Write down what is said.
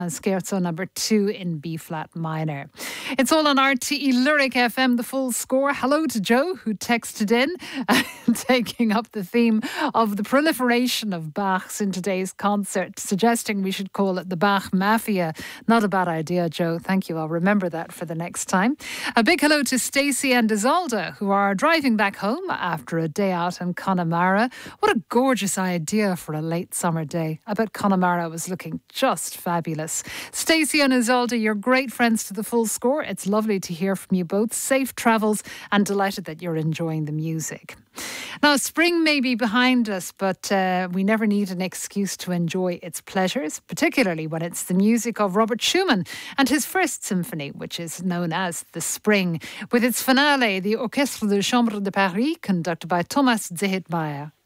Scherzo number 2 in B flat minor. It's all on RTE Lyric FM, the full score. Hello to Joe, who texted in, taking up the theme of the proliferation of Bachs in today's concert, suggesting we should call it the Bach Mafia. Not a bad idea, Joe. Thank you. I'll remember that for the next time. A big hello to Stacey and Isolde, who are driving back home after a day out in Connemara. What a gorgeous idea for a late summer day. I bet Connemara was looking just fabulous. Stacey and Isolde, you're great friends to the full score. It's lovely to hear from you both. Safe travels and delighted that you're enjoying the music. Now, spring may be behind us, but we never need an excuse to enjoy its pleasures, particularly when it's the music of Robert Schumann and his first symphony, which is known as The Spring, with its finale, the Orchestre de Chambre de Paris, conducted by Thomas Zehitmeier.